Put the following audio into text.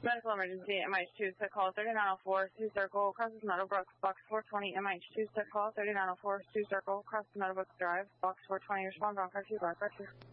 Medical emergency, MH2, set call 3904, 2 circle, crosses Meadowbrook, box 420, MH2, set call 3904, 2 circle, crosses Meadowbrook Drive, box 420, respond on 52,